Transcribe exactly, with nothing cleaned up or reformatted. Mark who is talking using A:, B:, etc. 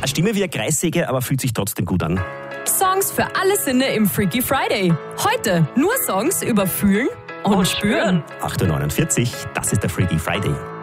A: Eine Stimme wie eine Kreissäge, aber fühlt sich trotzdem gut an.
B: Songs für alle Sinne im Freaky Friday. Heute nur Songs über Fühlen und Spüren.
A: acht Uhr neunundvierzig, das ist der Freaky Friday.